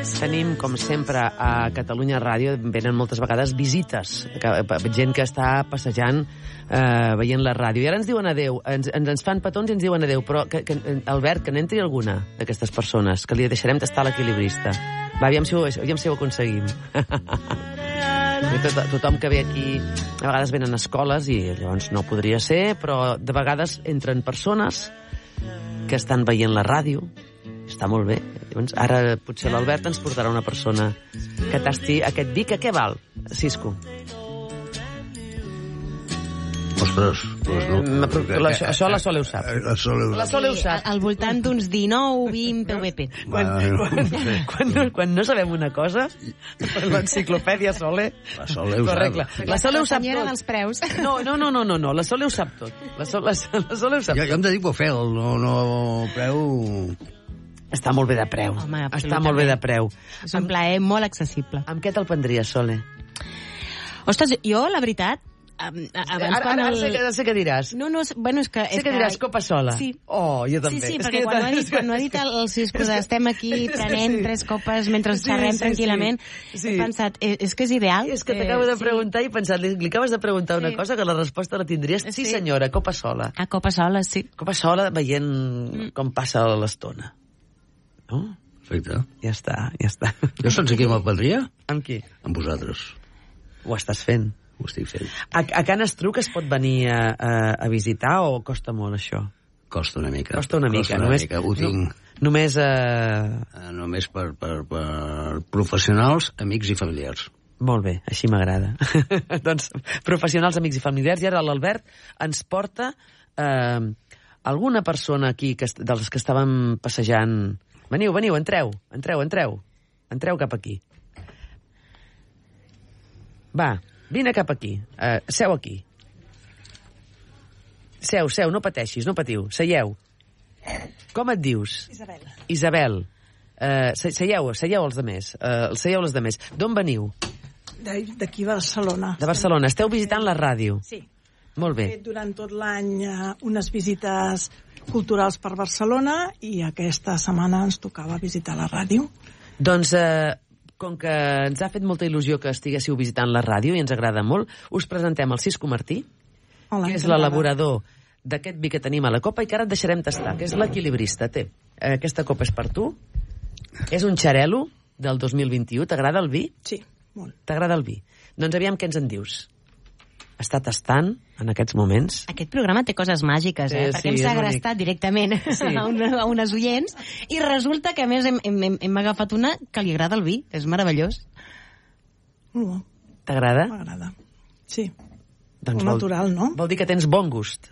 Tenim, com sempre, a Catalunya Ràdio, venen moltes vegades visites, gent que està passejant, veient la ràdio. I ara ens diuen adéu, ens fan petons i ens diuen adéu, però, Albert, que n'entri alguna d'aquestes persones, que li deixarem tastar l'equilibrista. Va, aviam si ho aconseguim. Tothom que ve aquí, a vegades venen a escoles i llavors no podria ser, però de vegades entren persones que estan veient la ràdio. Està molt bé. Llavors, ara potser l'Albert ens portarà una persona que tasti aquest vi, que què val, Cisco? Ostres, no. Això la Sole ho sap. La Sole ho sap. Al voltant d'uns 19, 20 PVP. Quan no sabem una cosa, l'enciclopèdia Sole... La Sole ho sap. La Sole ho sap tot. dels preus. No, la Sole ho sap tot. La Sole ho sap tot. Jo em dedico a fer no preu... Està molt bé de preu. Home, està molt bé de preu. És un plaer molt accessible. Amb què te'l prendries, Sole? Ostres, jo, la veritat... Ara sé què diràs. No, bueno, és que... Sé que diràs copa sola. Sí. Oh, jo també. Sí, perquè quan ho ha dit el Cisco estem aquí prenent 3 copes mentre xerrem tranquil·lament, he pensat, és que és ideal. És que t'acabo de preguntar i he pensat, li acabes de preguntar una cosa que la resposta la tindries. Sí, senyora, copa sola. Copa sola, sí. Copa sola veient com passa l'estona. No? Perfecte. Ja està. Jo saps aquí me'l prendria? Amb qui? Amb vosaltres. Ho estàs fent. Ho estic fent. A Can Estruc es pot venir a visitar o costa molt, això? Costa una mica. Costa una mica. Ho tinc. Només... Només per professionals, amics i familiars. Molt bé, així m'agrada. Doncs professionals, amics i familiars. I ara l'Albert ens porta alguna persona aquí dels que estàvem passejant. Veniu, entreu. Entreu cap aquí. Va, vine cap aquí. Seu aquí. Seu, no pateixis, no patiu. Seieu. Com et dius? Isabel. Seieu els demés. Seieu les demés. D'on veniu? D'aquí Barcelona. De Barcelona. Esteu visitant la ràdio? Sí. Molt bé. He fet durant tot l'any unes visites culturals per Barcelona i aquesta setmana ens tocava visitar la ràdio. Doncs, com que ens ha fet molta il·lusió que estiguéssiu visitant la ràdio i ens agrada molt, us presentem el Cisco Martí, que és l'elaborador d'aquest vi que tenim a la copa i que ara et deixarem tastar, que és l'equilibrista. Aquesta copa és per tu. És un xarel·lo del 2021. T'agrada el vi? Sí, molt. T'agrada el vi? Doncs aviam què ens en dius. Està tastant en aquests moments. Aquest programa té coses màgiques, perquè hem segrestat directament a unes oients i resulta que a més hem agafat una que li agrada el vi. És meravellós. Molt bo. T'agrada? M'agrada, sí. Doncs molt natural, no? Vol dir que tens bon gust.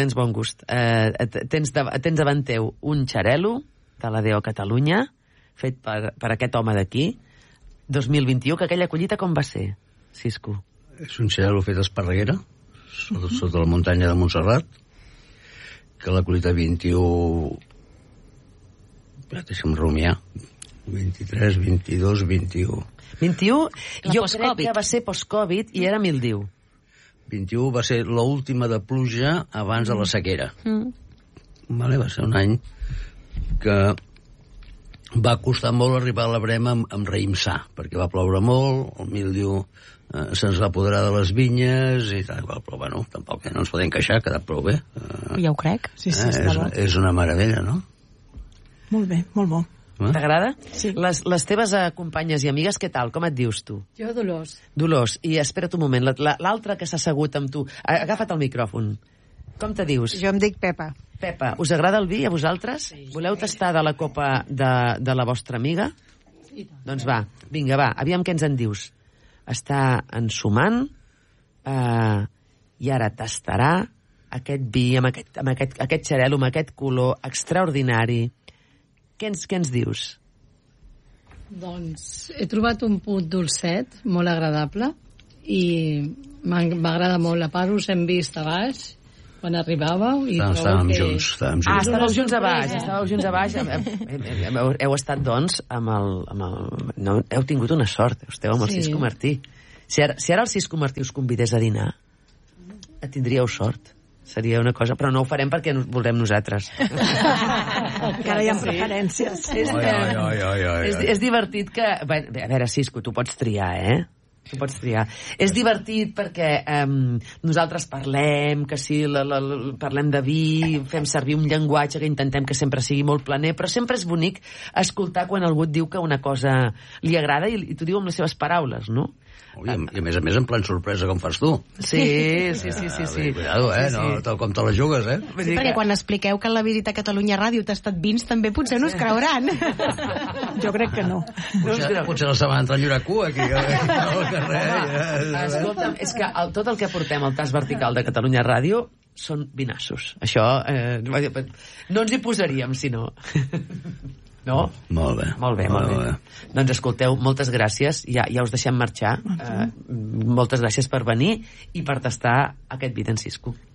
Tens davant teu un xarel·lo de la Deo Catalunya, fet per aquest home d'aquí, 2021, que aquella collita com va ser, Cisco? És un xarel·lo fet a Esparreguera, sota la muntanya de Montserrat, que la collita 21... Deixa'm rumiar. 23, 22, 21... 21, jo crec que va ser post-Covid i era mildiu. 21 va ser l'última de pluja abans de la sequera. Vale, va ser un any que va costar molt arribar a la brema amb raïm sa, perquè va ploure molt, el mildiu se'ns va apoderar de les vinyes i tal, però bueno, tampoc no ens podem queixar, ha quedat prou bé. Ja ho crec. Sí, està bo. És una meravella, no? Molt bé, molt bo. T'agrada? Sí. Les teves companyes i amigues, què tal? Com et dius tu? Jo, Dolors. Dolors, i espera't un moment, l'altra que s'ha assegut amb tu, agafa't el micròfon. Com te dius? Jo em dic Pepa. Pepa, us agrada el vi a vosaltres? Sí. Voleu tastar de la copa de la vostra amiga? Sí. Doncs va, vinga, va, aviam què ens en dius. Està ensumant i ara tastarà aquest vi amb aquest xarel·lo, amb aquest color extraordinari. Què ens dius? Doncs he trobat un punt dolcet, molt agradable, i m'agrada molt. A part us hem vist a baix, quan arribàveu. Estàvem junts. Estàveu junts a baix. Heu estat, doncs, heu tingut una sort, esteu amb el Cisco Martí. Si ara el Cisco Martí us convidés a dinar, tindríeu sort. Seria una cosa, però no ho farem perquè volem nosaltres. Encara hi ha preferències. És divertit que... A veure, Cisco, tu pots triar, Tu pots triar. És divertit perquè nosaltres parlem, que sí, parlem de vi, fem servir un llenguatge que intentem que sempre sigui molt planer, però sempre és bonic escoltar quan algú et diu que una cosa li agrada i t'ho diu amb les seves paraules, no? I a més, en plan sorpresa, com fas tu. Sí. Cuidado, no, tal com te la jugues, Sí, perquè quan expliqueu que la visita a Catalunya Ràdio t'ha estat vins, també potser no es creuran. Jo crec que no. Potser la setmana entra a cua aquí al carrer. Escolta'm, és que tot el que portem al tas vertical de Catalunya Ràdio són vinassos. Això no ens hi posaríem, si no. No? Molt bé. Doncs escolteu, moltes gràcies. Ja us deixem marxar. Moltes gràcies per venir i per tastar aquest vi d'en Cisco.